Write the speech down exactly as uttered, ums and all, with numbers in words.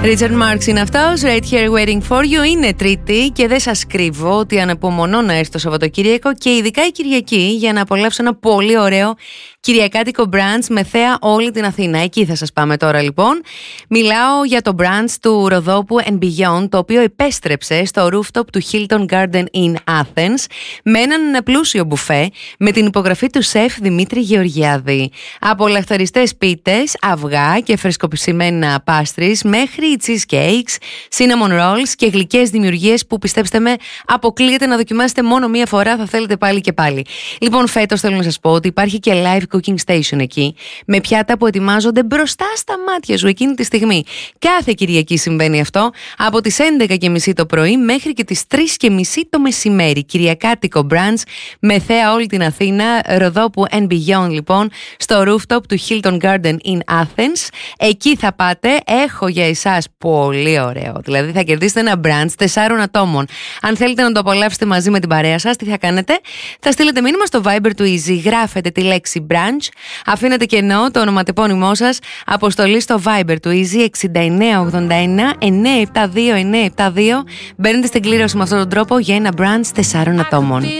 Richard Marx είναι αυτός, Right Here Waiting For You. Είναι Τρίτη και δεν σας κρύβω ότι αναπομονώ να έρθει το Σαββατοκύριακο και ειδικά η Κυριακή για να απολαύσω ένα πολύ ωραίο κυριακάτικο brunch με θέα όλη την Αθήνα. Εκεί θα σας πάμε τώρα λοιπόν. Μιλάω για το brunch του Ροδόπου and Beyond, το οποίο επέστρεψε στο rooftop του Hilton Garden in Athens με έναν πλούσιο μπουφέ με την υπογραφή του σεφ Δημήτρη Γεωργιάδη. Από λαχταριστές πίτες, αυγά και φρεσκοπισημένα pastries μέχρι cheesecakes, cinnamon rolls και γλυκές δημιουργίες που, πιστέψτε με, αποκλείεται να δοκιμάσετε μόνο μία φορά, θα θέλετε πάλι και πάλι. Λοιπόν, φέτος θέλω να σας πω ότι υπάρχει και live cooking station εκεί, με πιάτα που ετοιμάζονται μπροστά στα μάτια σου εκείνη τη στιγμή. Κάθε Κυριακή συμβαίνει αυτό, από τις έντεκα και μισή το πρωί μέχρι και τις τρεις και μισή το μεσημέρι. Κυριακάτικο brunch με θέα όλη την Αθήνα, Ροδόπου and Beyond λοιπόν, στο rooftop του Hilton Garden in Athens. Εκεί θα πάτε, έχω για εσάς πολύ ωραίο. Δηλαδή θα κερδίσετε ένα brunch τεσσάρων ατόμων. Αν θέλετε να το απολαύσετε μαζί με την παρέα σας, τι θα κάνετε? Θα στείλετε μήνυμα στο Viber του Easy, γράφετε τη λέξη brunch, αφήνετε κενό το ονοματεπώνυμό σας, αποστολή στο Viber του Easy εξήντα εννέα ογδόντα ένα εννιακόσια εβδομήντα δύο εννιακόσια εβδομήντα δύο. Μπαίνετε στην κλήρωση με αυτόν τον τρόπο για ένα brunch τεσσάρων ατόμων.